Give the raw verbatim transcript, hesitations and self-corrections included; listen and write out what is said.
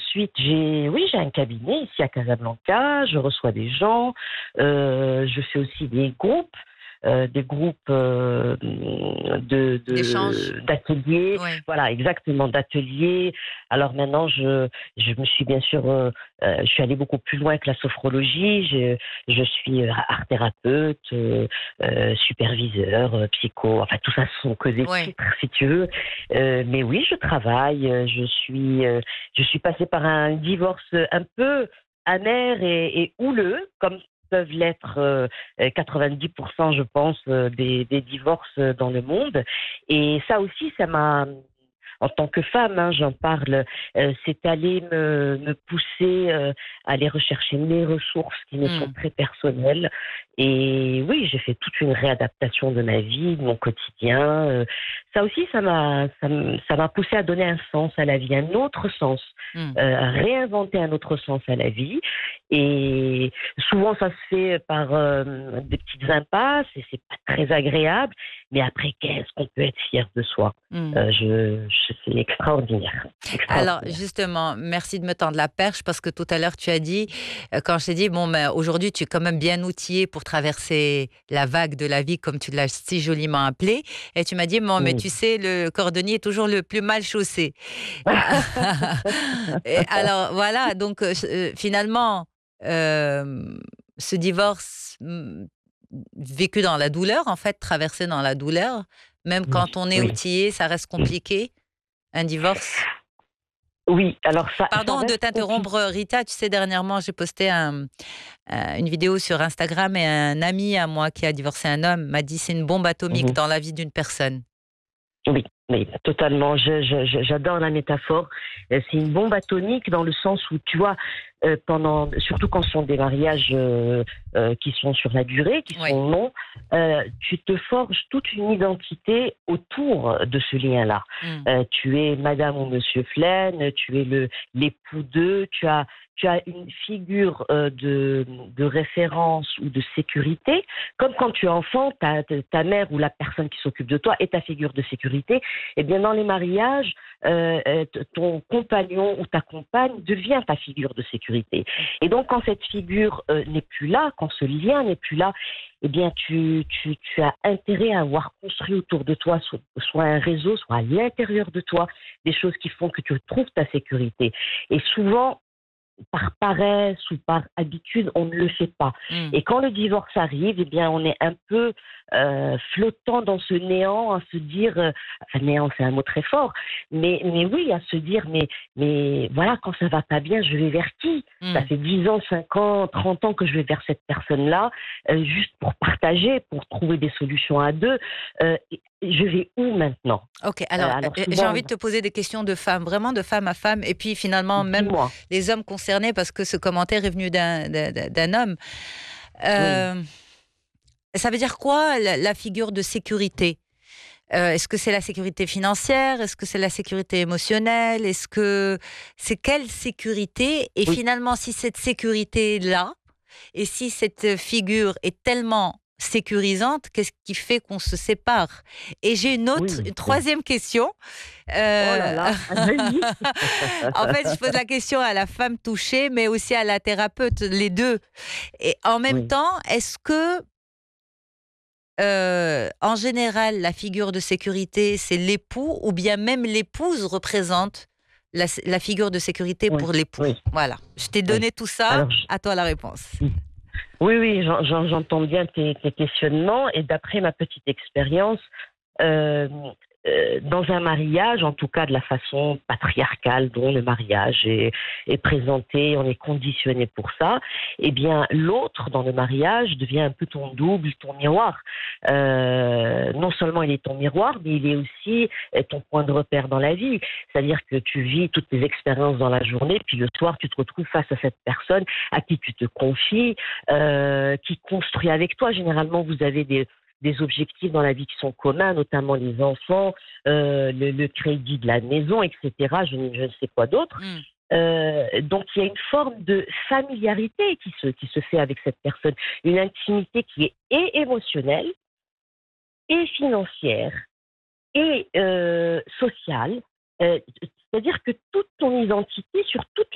ensuite, j'ai, oui, j'ai un cabinet ici à Casablanca. Je reçois des gens. Euh, je fais aussi des groupes. Euh, des groupes euh, de, D'échange. de d'ateliers, Oui. voilà, exactement, d'ateliers. Alors maintenant, je je me suis bien sûr, euh, euh, je suis allée beaucoup plus loin que la sophrologie. Je je suis art thérapeute, euh, euh, superviseur, euh, psycho. Enfin, tout ça ce sont que des Oui. titres, si tu veux. Euh, mais oui, je travaille. euh, Je suis euh, je suis passée par un divorce un peu amer et, et houleux, comme peuvent l'être euh, quatre-vingt-dix pour cent, je pense, euh, des, des divorces dans le monde. Et ça aussi, ça m'a, en tant que femme, hein, j'en parle, euh, c'est aller me, me pousser, euh, à aller rechercher mes ressources qui me sont Hmm. très personnelles. Et oui, j'ai fait toute une réadaptation de ma vie, de mon quotidien. Euh, ça aussi, ça m'a, ça m- ça m'a poussé à donner un sens à la vie, un autre sens, Hmm. euh, à réinventer un autre sens à la vie. Et souvent, ça se fait par euh, des petites impasses et c'est pas très agréable. Mais après, qu'est-ce qu'on peut être fier de soi? Hmm. Euh, je, je, c'est extraordinaire. Alors, Extraordinaire. justement, merci de me tendre la perche parce que tout à l'heure, tu as dit, euh, quand je t'ai dit, bon, ben, aujourd'hui, tu es quand même bien outillé pour traverser la vague de la vie, comme tu l'as si joliment appelé. Et tu m'as dit, bon, mais Oui. tu sais, le cordonnier est toujours le plus mal chaussé. Et alors, voilà, donc euh, euh, finalement, euh, ce divorce mm, vécu dans la douleur, en fait, traversé dans la douleur, même Oui, quand on est oui. outillé, ça reste compliqué, un divorce. Oui, alors ça, ça Pardon de reste t'interrompre, compliqué. Rita. Tu sais, dernièrement, j'ai posté un- euh, une vidéo sur Instagram et un ami à moi qui a divorcé un homme m'a dit c'est une bombe atomique Mhm. dans la vie d'une personne. Oui, oui, totalement. Je, je, je- j'adore la métaphore. Euh, C'est une bombe atomique dans le sens où, tu vois, euh, pendant, surtout quand ce sont des mariages euh, euh, qui sont sur la durée, qui Oui. sont longs, euh, tu te forges toute une identité autour de ce lien-là. Mm. Euh, tu es Madame ou Monsieur Flaine, tu es le l'époux d'eux, tu as tu as une figure euh, de, de référence ou de sécurité, comme quand tu es enfant, ta, ta mère ou la personne qui s'occupe de toi est ta figure de sécurité. Et bien dans les mariages, euh, euh, ton compagnon ou ta compagne devient ta figure de sécurité. Et donc quand cette figure euh, n'est plus là, quand ce lien n'est plus là, eh bien tu, tu, tu as intérêt à avoir construit autour de toi soit, soit un réseau, soit à l'intérieur de toi, des choses qui font que tu trouves ta sécurité. Et souvent, par paresse ou par habitude, on ne le fait pas. Mm. Et quand le divorce arrive, eh bien, on est un peu euh, flottant dans ce néant, à se dire, euh, enfin néant, c'est un mot très fort, mais mais oui, à se dire, mais mais voilà, quand ça va pas bien, je vais vers qui? Ça Mm. fait dix ans, cinq ans, trente ans que je vais vers cette personne-là, euh, juste pour partager, pour trouver des solutions à deux. Euh, et- et je vais où maintenant? Ok, Euh, alors alors euh, j'ai souvent, envie de te poser des questions de femme, vraiment de femme à femme, et puis finalement même dis-moi. les hommes concernés, parce que ce commentaire est venu d'un d'un- d'un homme. Oui, Euh, Ça veut dire quoi la, la figure de sécurité? Euh, Est-ce que c'est la sécurité financière? Est-ce que c'est la sécurité émotionnelle? Est-ce que c'est quelle sécurité? Et oui, finalement, si cette sécurité-là, et si cette figure est tellement sécurisante, qu'est-ce qui fait qu'on se sépare? Et j'ai une autre, oui, une oui. troisième question. Oh là Euh, là, vas-y. En fait, je pose la question à la femme touchée, mais aussi à la thérapeute, les deux. Et en même Oui, temps, est-ce que euh, en général, la figure de sécurité, c'est l'époux, ou bien même l'épouse représente la, la figure de sécurité oui, pour l'époux. oui, Voilà. Je t'ai oui. donné tout ça, Alors, je- à toi la réponse. oui, oui, j'en- j'en- j'entends bien tes, tes questionnements et d'après ma petite expérience, euh, euh, dans un mariage, en tout cas de la façon patriarcale dont le mariage est, est présenté, on est conditionné pour ça, eh bien l'autre dans le mariage devient un peu ton double, ton miroir. Euh, non seulement il est ton miroir, mais il est aussi euh, ton point de repère dans la vie. C'est-à-dire que tu vis toutes tes expériences dans la journée, puis le soir tu te retrouves face à cette personne à qui tu te confies, euh, qui construit avec toi. Généralement, vous avez des, des objectifs dans la vie qui sont communs, notamment les enfants, euh, le, le crédit de la maison, et cetera. Je, ne- je ne sais quoi d'autre. Hmm. Euh, donc, il y a une forme de familiarité qui se, qui se fait avec cette personne, une intimité qui est et émotionnelle, et financière, et euh, sociale. Euh, C'est-à-dire que toute ton identité, sur toute